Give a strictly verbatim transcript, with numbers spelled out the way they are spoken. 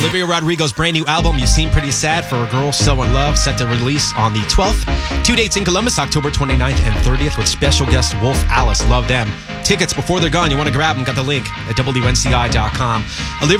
Olivia Rodrigo's brand new album, You Seem Pretty Sad for a Girl So In Love, set to release on the twelfth. Two dates in Columbus, October twenty-ninth and thirtieth, with special guest Wolf Alice. Love them. Tickets before they're gone. You want to grab them? Got the link at W N C I dot com. Olivia